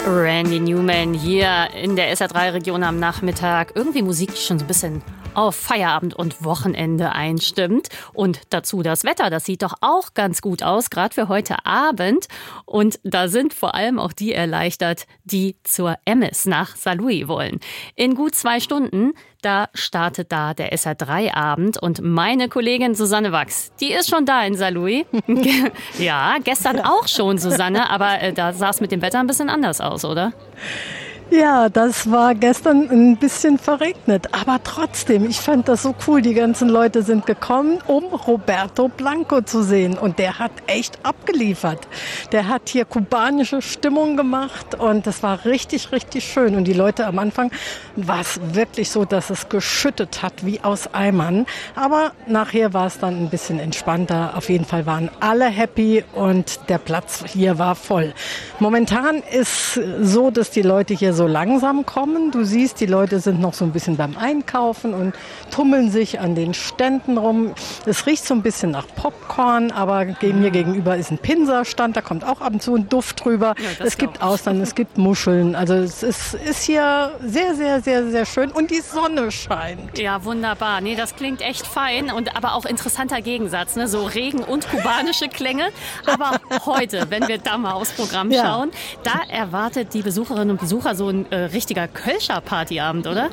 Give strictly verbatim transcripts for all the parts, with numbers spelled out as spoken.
Randy Newman hier in der S R drei Region am Nachmittag. Irgendwie Musik, die schon so ein bisschen auf Feierabend und Wochenende einstimmt. Und dazu das Wetter, das sieht doch auch ganz gut aus, gerade für heute Abend. Und da sind vor allem auch die erleichtert, die zur Emmis nach Saarlouis wollen. In gut zwei Stunden, da startet da der S R drei Abend und meine Kollegin Susanne Wachs, die ist schon da in Saarlouis. Ja, gestern auch schon, Susanne, aber äh, da sah es mit dem Wetter ein bisschen anders aus, oder? Ja, das war gestern ein bisschen verregnet, aber trotzdem, ich fand das so cool. Die ganzen Leute sind gekommen, um Roberto Blanco zu sehen und der hat echt abgeliefert. Der hat hier kubanische Stimmung gemacht und das war richtig, richtig schön. Und die Leute am Anfang war es wirklich so, dass es geschüttet hat wie aus Eimern. Aber nachher war es dann ein bisschen entspannter. Auf jeden Fall waren alle happy und der Platz hier war voll. Momentan ist so, dass die Leute hier so so langsam kommen. Du siehst, die Leute sind noch so ein bisschen beim Einkaufen und tummeln sich an den Ständen rum. Es riecht so ein bisschen nach Popcorn, aber mir gegenüber ist ein Pinsastand, da kommt auch ab und zu ein Duft drüber. Ja, es gibt Austern, es gibt Muscheln. Also es ist, ist hier sehr, sehr, sehr, sehr schön und die Sonne scheint. Ja, wunderbar. Nee, das klingt echt fein und aber auch interessanter Gegensatz, ne? So Regen und kubanische Klänge. Aber heute, wenn wir da mal aufs Programm schauen, ja. Da erwartet die Besucherinnen und Besucher so ein äh, richtiger Kölscher Partyabend, oder?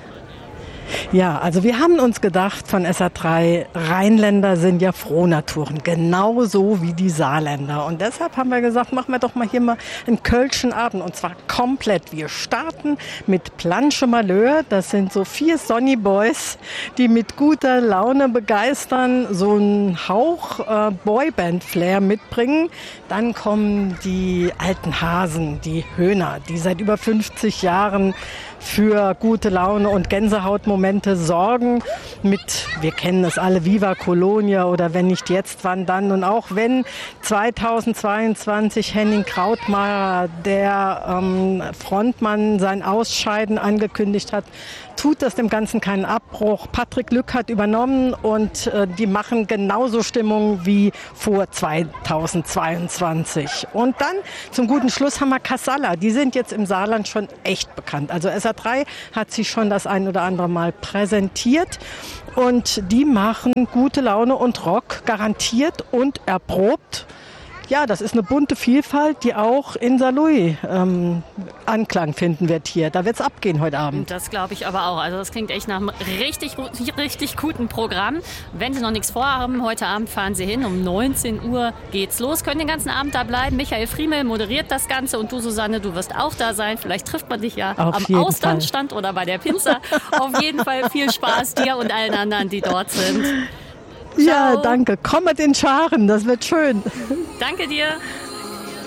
Ja, also wir haben uns gedacht von S R drei, Rheinländer sind ja Frohnaturen, genauso wie die Saarländer. Und deshalb haben wir gesagt, machen wir doch mal hier mal einen Kölschen Abend und zwar komplett. Wir starten mit Planche Malheur, das sind so vier Sonny Boys, die mit guter Laune begeistern, so einen Hauch äh, Boyband-Flair mitbringen. Dann kommen die alten Hasen, die Höhner, die seit über fünfzig Jahren für gute Laune und Gänsehautmomente sorgen mit, wir kennen es alle, Viva Colonia oder wenn nicht jetzt, wann dann. Und auch wenn zweitausendzweiundzwanzig Henning Krautmacher, der ähm, Frontmann, sein Ausscheiden angekündigt hat, tut das dem Ganzen keinen Abbruch. Patrick Lück hat übernommen und äh, die machen genauso Stimmung wie vor zweitausendzweiundzwanzig. Und dann zum guten Schluss haben wir Casalla. Die sind jetzt im Saarland schon echt bekannt. Also S R drei hat sie schon das ein oder andere Mal präsentiert und die machen gute Laune und Rock garantiert und erprobt. Ja, das ist eine bunte Vielfalt, die auch in Saarlouis ähm, Anklang finden wird hier. Da wird's abgehen heute Abend. Das glaube ich aber auch. Also das klingt echt nach einem richtig, richtig guten Programm. Wenn Sie noch nichts vorhaben, heute Abend fahren Sie hin. Um neunzehn Uhr geht's los. Können den ganzen Abend da bleiben. Michael Friemel moderiert das Ganze und du, Susanne, du wirst auch da sein. Vielleicht trifft man dich ja Auf am Austernstand oder bei der Pinzer. Auf jeden Fall viel Spaß dir und allen anderen, die dort sind. Ciao. Ja, danke. Kommet in Scharen, das wird schön. Danke dir.